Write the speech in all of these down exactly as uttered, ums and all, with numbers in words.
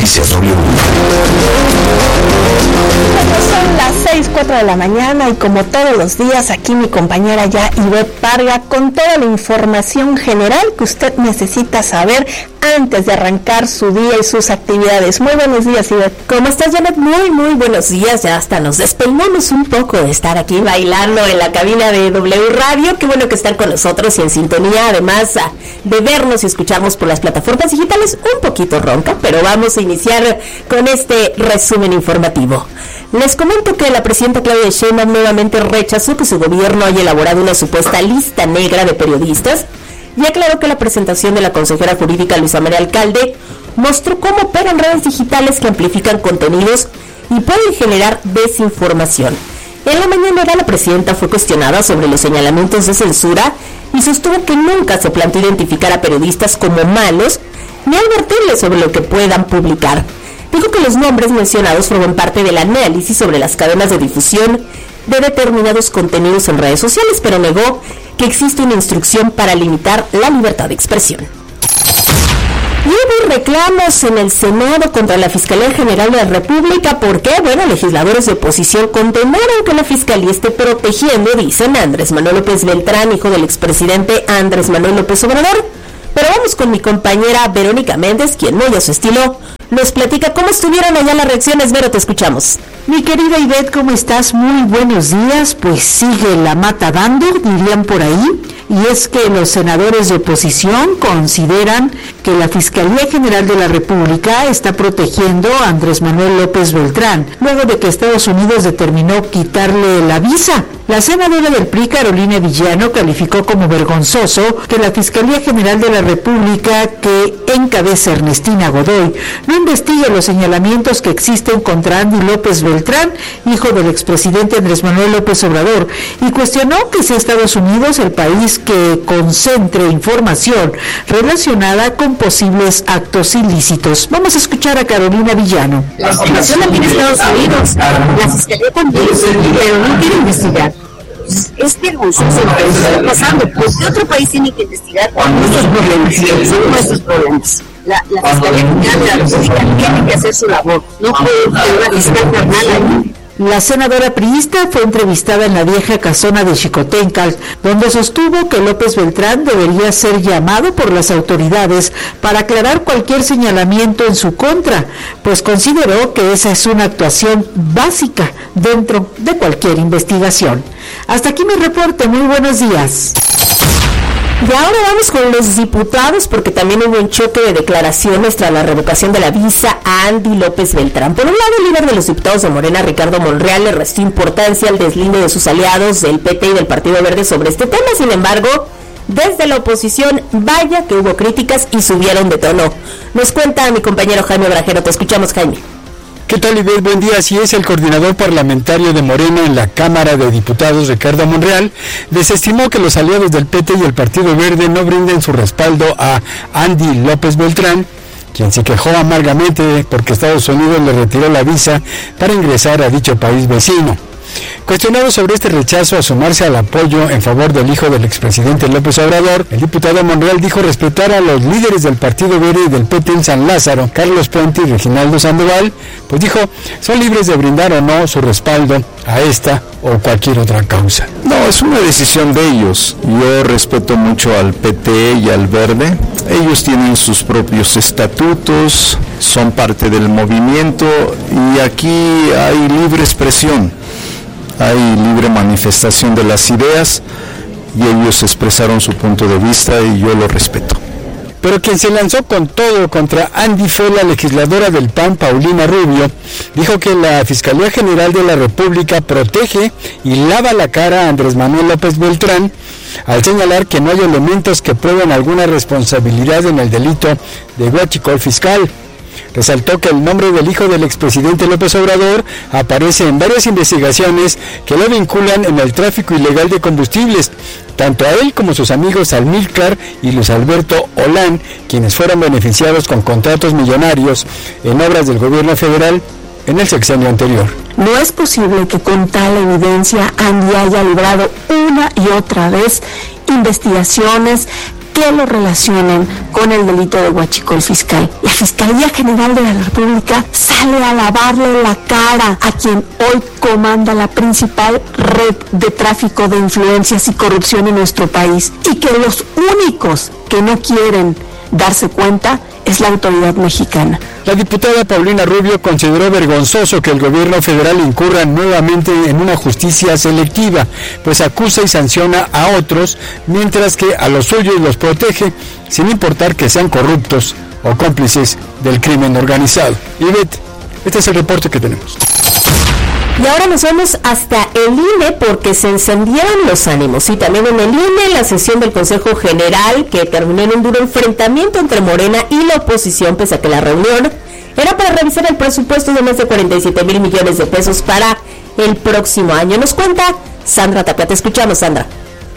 Noticias W. Son las seis, cuatro de la mañana y como todos los días aquí mi compañera ya Ivette Parga con toda la información general que usted necesita saber antes de arrancar su día y sus actividades. Muy buenos días, Ivette. ¿Cómo estás, Janet? Muy, muy buenos días. Ya hasta nos despeinamos un poco de estar aquí bailando en la cabina de W Radio. Qué bueno que están con nosotros y en sintonía, además de vernos y escucharnos por las plataformas digitales. Un poquito ronca, pero vamos a iniciar con este resumen informativo. Les comento que la presidenta Claudia Sheinbaum nuevamente rechazó que su gobierno haya elaborado una supuesta lista negra de periodistas y aclaró que la presentación de la consejera jurídica Luisa María Alcalde mostró cómo operan redes digitales que amplifican contenidos y pueden generar desinformación. En la mañanera la presidenta fue cuestionada sobre los señalamientos de censura y sostuvo que nunca se planteó identificar a periodistas como malos ni advertirles sobre lo que puedan publicar. Dijo que los nombres mencionados forman parte del análisis sobre las cadenas de difusión de determinados contenidos en redes sociales, pero negó que existe una instrucción para limitar la libertad de expresión. Y hubo reclamos en el Senado contra la Fiscalía General de la República porque, bueno, legisladores de oposición condenaron que la Fiscalía esté protegiendo, dicen, a Andrés Manuel López Beltrán, hijo del expresidente Andrés Manuel López Obrador. Pero vamos con mi compañera Verónica Méndez, quien muy a su estilo nos platica cómo estuvieron allá las reacciones. Vero, te escuchamos. Mi querida Ivette, ¿cómo estás? Muy buenos días. Pues sigue la mata dando, dirían por ahí. Y es que los senadores de oposición consideran que la Fiscalía General de la República está protegiendo a Andrés Manuel López Beltrán, luego de que Estados Unidos determinó quitarle la visa. La senadora del P R I, Carolina Villano, calificó como vergonzoso que la Fiscalía General de la República, que encabeza Ernestina Godoy, no investigue los señalamientos que existen contra Andy López Beltrán, hijo del expresidente Andrés Manuel López Obrador, y cuestionó que sea Estados Unidos el país que concentre información relacionada con posibles actos ilícitos. Vamos a escuchar a Carolina Villano. La situación aquí en Estados Unidos, la Fiscalía también, pero no quiere investigar. Es vergonzoso lo que está pasando, porque otro país tiene que investigar nuestros problemas, son nuestros problemas. La, la Fiscalía General de la República tiene que hacer su labor, no puede tener una fiscal carnal ahí. La senadora priista fue entrevistada en la vieja casona de Xicoténcatl, donde sostuvo que López Beltrán debería ser llamado por las autoridades para aclarar cualquier señalamiento en su contra, pues consideró que esa es una actuación básica dentro de cualquier investigación. Hasta aquí mi reporte, muy buenos días. Y ahora vamos con los diputados, porque también hubo un choque de declaraciones tras la revocación de la visa a Andy López Beltrán. Por un lado, el líder de los diputados de Morena, Ricardo Monreal, le restó importancia al deslinde de sus aliados del P T y del Partido Verde sobre este tema. Sin embargo, desde la oposición, vaya que hubo críticas y subieron de tono. Nos cuenta mi compañero Jaime Brajero. Te escuchamos, Jaime. ¿Qué tal, Ivette? Buen día. Así es, el coordinador parlamentario de Morena en la Cámara de Diputados, Ricardo Monreal, desestimó que los aliados del P T y el Partido Verde no brinden su respaldo a Andy López Beltrán, quien se quejó amargamente porque Estados Unidos le retiró la visa para ingresar a dicho país vecino. Cuestionado sobre este rechazo a sumarse al apoyo en favor del hijo del expresidente López Obrador, el diputado Monreal dijo respetar a los líderes del Partido Verde y del P T en San Lázaro, Carlos Puente y Reginaldo Sandoval, pues dijo, son libres de brindar o no su respaldo a esta o cualquier otra causa. No, es una decisión de ellos. Yo respeto mucho al P T y al Verde. Ellos tienen sus propios estatutos, son parte del movimiento y aquí hay libre expresión. Hay libre manifestación de las ideas y ellos expresaron su punto de vista y yo lo respeto. Pero quien se lanzó con todo contra Andy fue la legisladora del P A N, Paulina Rubio. Dijo que la Fiscalía General de la República protege y lava la cara a Andrés Manuel López Beltrán al señalar que no hay elementos que prueben alguna responsabilidad en el delito de huachicol fiscal. Resaltó que el nombre del hijo del expresidente López Obrador aparece en varias investigaciones que lo vinculan en el tráfico ilegal de combustibles, tanto a él como a sus amigos Almílcar y Luis Alberto Olán, quienes fueron beneficiados con contratos millonarios en obras del gobierno federal en el sexenio anterior. No es posible que con tal evidencia Andy haya librado una y otra vez investigaciones que lo relacionen con el delito de huachicol fiscal. La Fiscalía General de la República sale a lavarle la cara a quien hoy comanda la principal red de tráfico de influencias y corrupción en nuestro país, y que los únicos que no quieren darse cuenta es la autoridad mexicana. La diputada Paulina Rubio consideró vergonzoso que el gobierno federal incurra nuevamente en una justicia selectiva, pues acusa y sanciona a otros, mientras que a los suyos los protege, sin importar que sean corruptos o cómplices del crimen organizado. Ivette, este es el reporte que tenemos. Y ahora nos vamos hasta el I N E porque se encendieron los ánimos. Y también en el I N E, la sesión del Consejo General, que terminó en un duro enfrentamiento entre Morena y la oposición, pese a que la reunión era para revisar el presupuesto de más de cuarenta y siete mil millones de pesos para el próximo año. Nos cuenta Sandra Tapia. Te escuchamos, Sandra.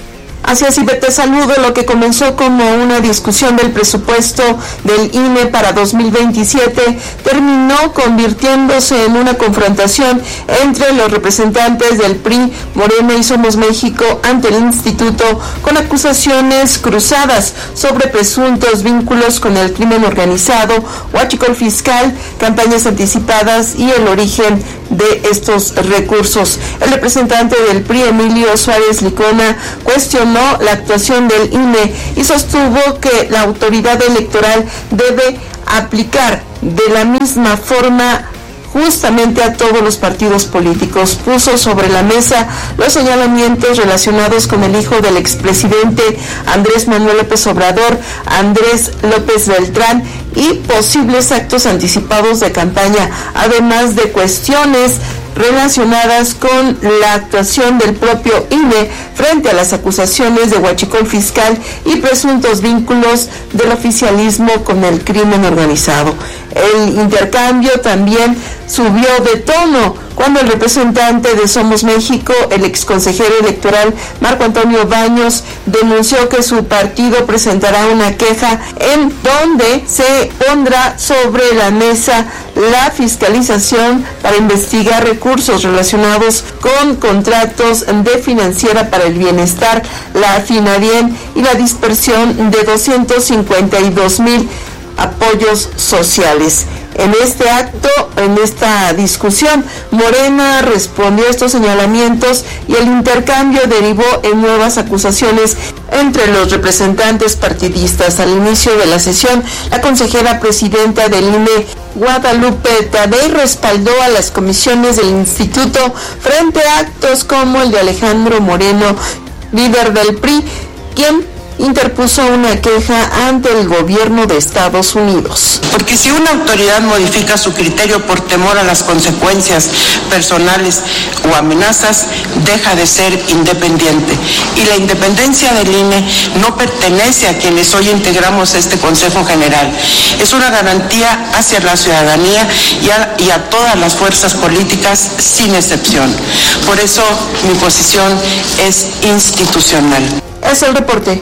Así es, y te saludo. Lo que comenzó como una discusión del presupuesto del I N E para dos mil veintisiete terminó convirtiéndose en una confrontación entre los representantes del P R I, Morena y Somos México ante el instituto, con acusaciones cruzadas sobre presuntos vínculos con el crimen organizado, huachicol fiscal, campañas anticipadas y el origen de estos recursos. El representante del P R I, Emilio Suárez Licona, cuestionó la actuación del I N E y sostuvo que la autoridad electoral debe aplicar de la misma forma justamente a todos los partidos políticos. Puso sobre la mesa los señalamientos relacionados con el hijo del expresidente Andrés Manuel López Obrador, Andrés López Beltrán, y posibles actos anticipados de campaña, además de cuestiones relacionadas con la actuación del propio I N E frente a las acusaciones de huachicol fiscal y presuntos vínculos del oficialismo con el crimen organizado. El intercambio también subió de tono cuando el representante de Somos México, el exconsejero electoral Marco Antonio Baños, denunció que su partido presentará una queja en donde se pondrá sobre la mesa la fiscalización para investigar recursos relacionados con contratos de Financiera para el Bienestar, la Finadien, y la dispersión de doscientos cincuenta y dos mil apoyos sociales. En este acto, en esta discusión, Morena respondió a estos señalamientos y el intercambio derivó en nuevas acusaciones entre los representantes partidistas. Al inicio de la sesión, la consejera presidenta del I N E, Guadalupe Tadei, respaldó a las comisiones del instituto frente a actos como el de Alejandro Moreno, líder del P R I, quien interpuso una queja ante el gobierno de Estados Unidos. Porque si una autoridad modifica su criterio por temor a las consecuencias personales o amenazas, deja de ser independiente. Y la independencia del I N E no pertenece a quienes hoy integramos este Consejo General. Es una garantía hacia la ciudadanía y a, y a todas las fuerzas políticas sin excepción. Por eso mi posición es institucional. Es el reporte.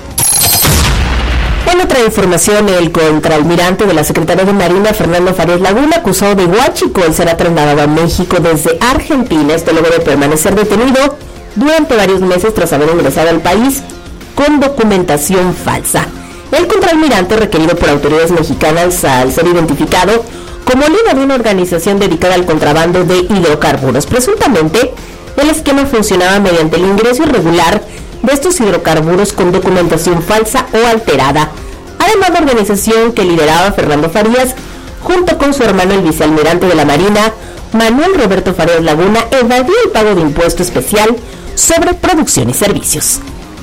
En otra información, el contraalmirante de la Secretaría de Marina, Fernando Farías Laguna, acusado de huachicol, será trasladado a México desde Argentina. Esto luego de permanecer detenido durante varios meses tras haber ingresado al país con documentación falsa. El contraalmirante, requerido por autoridades mexicanas al ser identificado como líder de una organización dedicada al contrabando de hidrocarburos. Presuntamente, el esquema funcionaba mediante el ingreso irregular de estos hidrocarburos con documentación falsa o alterada. Además, la organización que lideraba Fernando Farías, junto con su hermano el vicealmirante de la Marina, Manuel Roberto Farías Laguna, evadió el pago de impuesto especial sobre producción y servicios.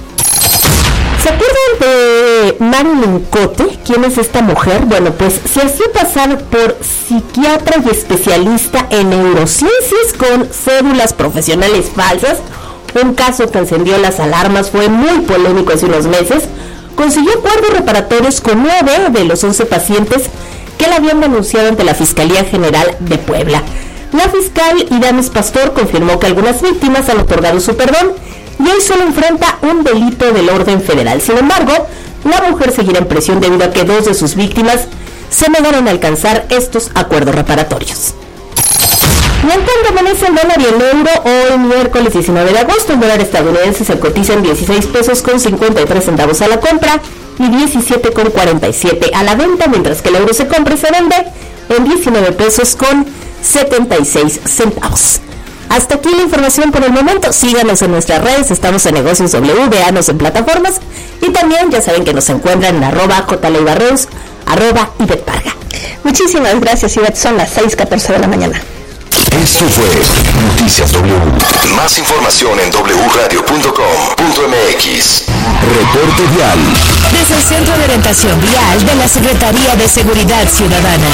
¿Se acuerdan de Marilyn Cote? ¿Quién es esta mujer? Bueno, pues se hacía pasar por psiquiatra y especialista en neurociencias con cédulas profesionales falsas. Un caso que encendió las alarmas, fue muy polémico hace unos meses. Consiguió acuerdos reparatorios con nueve de los once pacientes que la habían denunciado ante la Fiscalía General de Puebla. La fiscal Iramis Pastor confirmó que algunas víctimas han otorgado su perdón y hoy solo enfrenta un delito del orden federal. Sin embargo, la mujer seguirá en prisión debido a que dos de sus víctimas se negaron a alcanzar estos acuerdos reparatorios. Y en cuanto amanece el dólar y el euro, hoy miércoles diecinueve de agosto, el dólar estadounidense se cotiza en dieciséis pesos con cincuenta y tres centavos a la compra y diecisiete con cuarenta y siete a la venta, mientras que el euro se compra y se vende en diecinueve pesos con setenta y seis centavos. Hasta aquí la información por el momento. Síganos en nuestras redes, estamos en Negocios W, véanos en plataformas y también ya saben que nos encuentran en arroba jleibarreus, arroba Ivette Parga. Muchísimas gracias, Ivette, son las seis catorce de la mañana. Esto fue Noticias W. Más información en doble u radio punto com punto m x. Reporte vial. Desde el Centro de Orientación Vial de la Secretaría de Seguridad Ciudadana.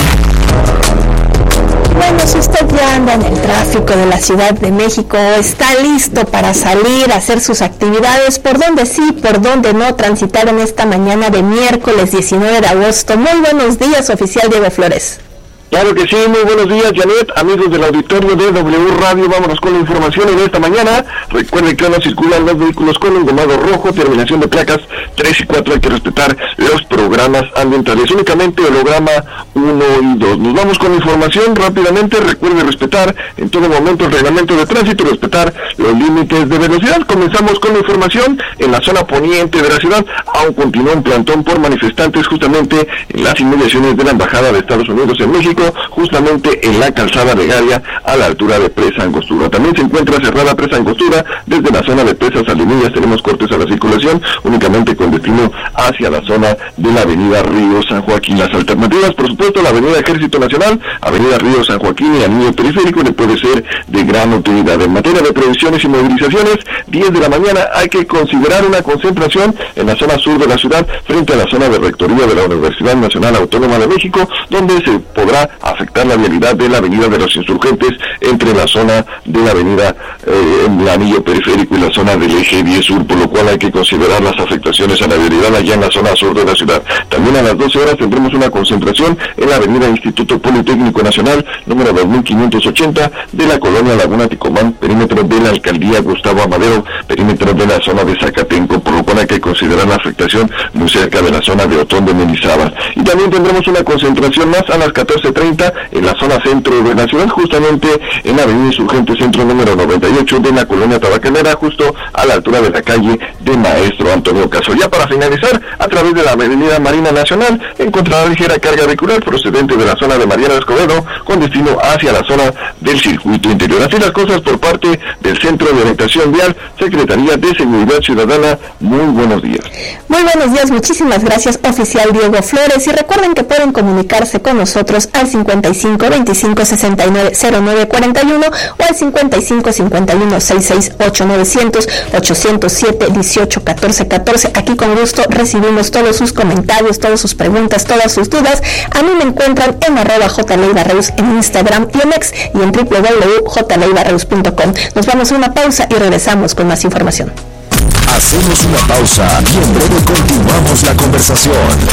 Bueno, si usted ya anda en el tráfico de la Ciudad de México, está listo para salir a hacer sus actividades, por donde sí, por donde no, transitar en esta mañana de miércoles diecinueve de agosto. Muy buenos días, oficial Diego Flores. Claro que sí, muy buenos días, Janet, amigos del auditorio de W Radio, vámonos con la información en esta mañana. Recuerden que no circulan los vehículos con engomado rojo, terminación de placas tres y cuatro, hay que respetar los programas ambientales, únicamente holograma uno y dos. Nos vamos con la información rápidamente. Recuerden respetar en todo momento el reglamento de tránsito, respetar los límites de velocidad. Comenzamos con la información en la zona poniente de la ciudad. Aún continúa un plantón por manifestantes justamente en las inmediaciones de la Embajada de Estados Unidos en México, justamente en la calzada Legaria a la altura de Presa Angostura. También se encuentra cerrada Presa Angostura desde la zona de Presas Alemillas. Tenemos cortes a la circulación únicamente con destino hacia la zona de la avenida Río San Joaquín. Las alternativas, por supuesto, la avenida Ejército Nacional, avenida Río San Joaquín y Anillo Periférico le puede ser de gran utilidad. En materia de previsiones y movilizaciones, diez de la mañana hay que considerar una concentración en la zona sur de la ciudad frente a la zona de rectoría de la Universidad Nacional Autónoma de México, donde se podrá afectar la vialidad de la avenida de los Insurgentes entre la zona de la avenida eh, en el Anillo Periférico y la zona del eje diez sur, por lo cual hay que considerar las afectaciones a la vialidad allá en la zona sur de la ciudad. También a las doce horas tendremos una concentración en la avenida Instituto Politécnico Nacional, número dos mil quinientos ochenta, de la colonia Laguna Ticomán, perímetro de la alcaldía Gustavo Amadero, perímetro de la zona de Zacatenco, por lo cual hay que considerar la afectación muy cerca de la zona de Otón de Mendizábal. Y también tendremos una concentración más a las catorce treinta en la zona centro de la ciudad, justamente en la avenida Insurgente Centro número noventa y ocho de la colonia Tabacalera, justo a la altura de la calle de Maestro Antonio Caso. Ya para finalizar, a través de la avenida Marina Nacional, encontrará ligera carga vehicular procedente de la zona de Mariano Escobedo con destino hacia la zona del circuito interior. Así las cosas por parte del Centro de Orientación Vial, Secretaría de Seguridad Ciudadana. Muy buenos días. Muy buenos días, muchísimas gracias, oficial Diego Flores, y recuerden que pueden comunicarse con nosotros al cincuenta y cinco veinticinco sesenta y nueve cero nueve cuarenta y uno o al cincuenta y cinco cincuenta y uno sesenta y seis ocho novecientos ochocientos siete dieciocho catorce catorce. Aquí con gusto recibimos todos sus comentarios, todas sus preguntas, todas sus dudas. A mí me encuentran en arroba jleibarreus en Instagram y en X y en w w w punto j leibarreus punto com. Nos vamos a una pausa y regresamos con más información. Hacemos una pausa y en breve continuamos la conversación.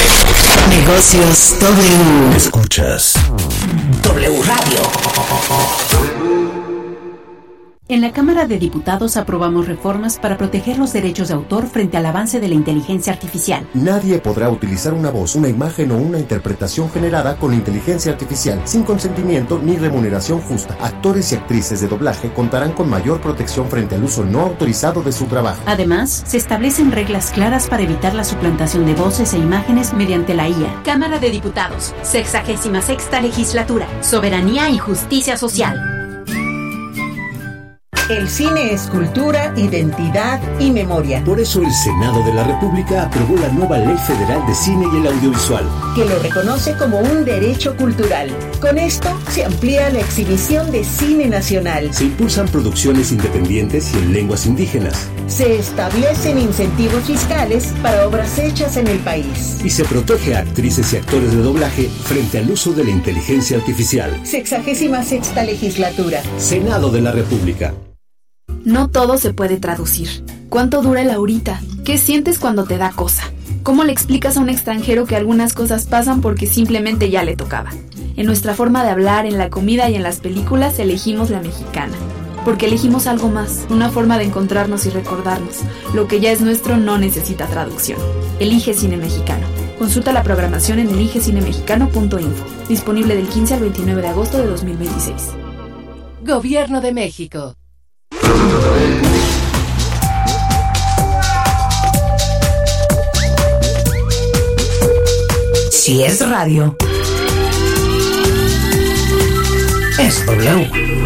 Negocios W. Escuchas W Radio. En la Cámara de Diputados aprobamos reformas para proteger los derechos de autor frente al avance de la inteligencia artificial. Nadie podrá utilizar una voz, una imagen o una interpretación generada con inteligencia artificial sin consentimiento ni remuneración justa. Actores y actrices de doblaje contarán con mayor protección frente al uso no autorizado de su trabajo. Además, se establecen reglas claras para evitar la suplantación de voces e imágenes mediante la I A. Cámara de Diputados, sexagésima sexta legislatura, soberanía y justicia social. El cine es cultura, identidad y memoria. Por eso el Senado de la República aprobó la nueva Ley Federal de Cine y el Audiovisual, que lo reconoce como un derecho cultural. Con esto se amplía la exhibición de cine nacional. Se impulsan producciones independientes y en lenguas indígenas. Se establecen incentivos fiscales para obras hechas en el país. Y se protege a actrices y actores de doblaje frente al uso de la inteligencia artificial. Sexagésima sexta legislatura. Senado de la República. No todo se puede traducir. ¿Cuánto dura el ahorita? ¿Qué sientes cuando te da cosa? ¿Cómo le explicas a un extranjero que algunas cosas pasan porque simplemente ya le tocaba? En nuestra forma de hablar, en la comida y en las películas elegimos la mexicana. Porque elegimos algo más, una forma de encontrarnos y recordarnos. Lo que ya es nuestro no necesita traducción. Elige Cine Mexicano. Consulta la programación en elige cine mexicano punto info. Disponible del quince al veintinueve de agosto de dos mil veintiséis. Gobierno de México. Si es radio, es W.